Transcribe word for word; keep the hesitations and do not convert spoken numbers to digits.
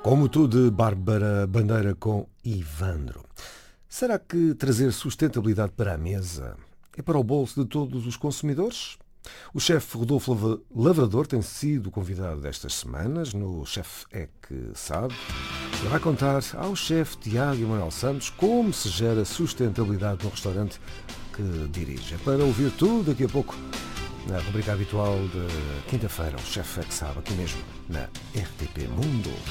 Como tu de Bárbara Bandeira com Ivandro. Será que trazer sustentabilidade para a mesa é para o bolso de todos os consumidores? O chefe Rodolfo Lavrador tem sido convidado destas semanas no Chefe é que Sabe. Ele vai contar ao chefe Tiago Emanuel Santos como se gera sustentabilidade no restaurante que dirige. É para ouvir tudo daqui a pouco na rubrica habitual de quinta-feira, o Chefe é que Sabe, aqui mesmo na R T P Mundo.